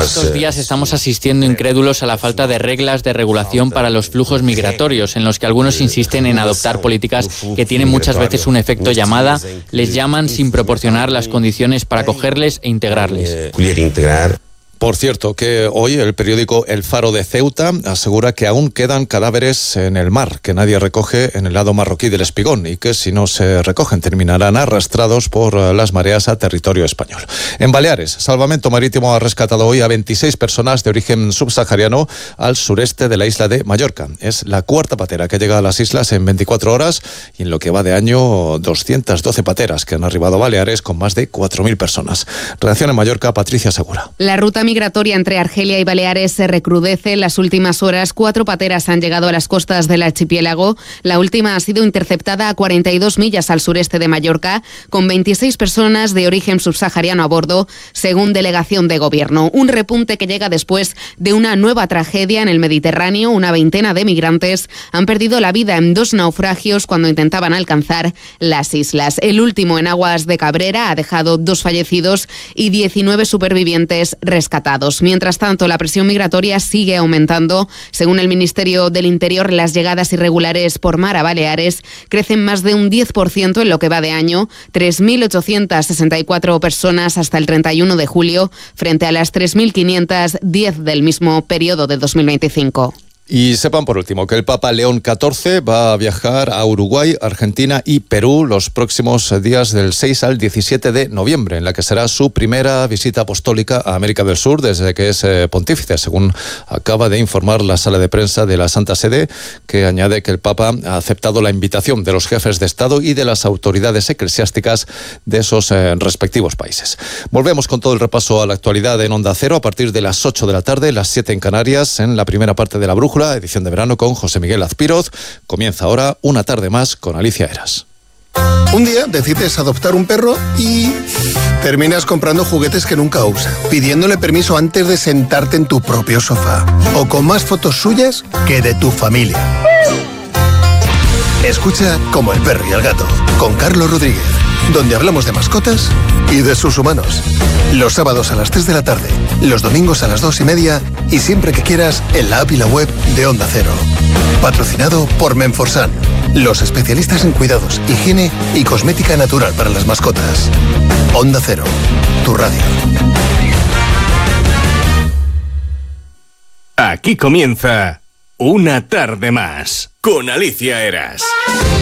Estos días estamos asistiendo incrédulos a la falta de reglas de regulación para los flujos migratorios, en los que algunos insisten en adoptar políticas que tienen muchas veces un efecto llamada, les llaman sin proporcionar las condiciones para acogerles e integrarles. Por cierto, que hoy el periódico El Faro de Ceuta asegura que aún quedan cadáveres en el mar, que nadie recoge en el lado marroquí del Espigón y que si no se recogen terminarán arrastrados por las mareas a territorio español. En Baleares, Salvamento Marítimo ha rescatado hoy a 26 personas de origen subsahariano al sureste de la isla de Mallorca. Es la cuarta patera que llega a las islas en 24 horas y en lo que va de año 212 pateras que han arribado a Baleares con más de 4.000 personas. Redacción en Mallorca, Patricia Segura. La ruta migratoria entre Argelia y Baleares se recrudece. En las últimas horas, 4 pateras han llegado a las costas del archipiélago. La última ha sido interceptada a 42 millas al sureste de Mallorca, con 26 personas de origen subsahariano a bordo, según delegación de gobierno. Un repunte que llega después de una nueva tragedia en el Mediterráneo. Una veintena de migrantes han perdido la vida en 2 naufragios cuando intentaban alcanzar las islas. El último en aguas de Cabrera ha dejado 2 fallecidos y 19 supervivientes rescatados. Mientras tanto, la presión migratoria sigue aumentando. Según el Ministerio del Interior, las llegadas irregulares por mar a Baleares crecen más de un 10% en lo que va de año, 3.864 personas hasta el 31 de julio, frente a las 3.510 del mismo periodo de 2025. Y sepan por último que el Papa León XIV va a viajar a Uruguay, Argentina y Perú los próximos días del 6 al 17 de noviembre, en la que será su primera visita apostólica a América del Sur desde que es pontífice, según acaba de informar la sala de prensa de la Santa Sede, que añade que el Papa ha aceptado la invitación de los jefes de Estado y de las autoridades eclesiásticas de esos respectivos países. Volvemos con todo el repaso a la actualidad en Onda Cero a partir de las 8 de la tarde, las 7 en Canarias, en la primera parte de La Brújula, edición de verano con José Miguel Azpiroz. Comienza ahora Una tarde más con Alicia Eras. Un día decides adoptar un perro y terminas comprando juguetes que nunca usas, pidiéndole permiso antes de sentarte en tu propio sofá, o con más fotos suyas que de tu familia. Escucha Como el perro y el gato, con Carlos Rodríguez, donde hablamos de mascotas y de sus humanos. Los sábados a las 3 de la tarde, los domingos a las 2:30 y siempre que quieras en la app y la web de Onda Cero. Patrocinado por Menforsan, los especialistas en cuidados, higiene y cosmética natural para las mascotas. Onda Cero, tu radio. Aquí comienza Una tarde más con Alicia Eras.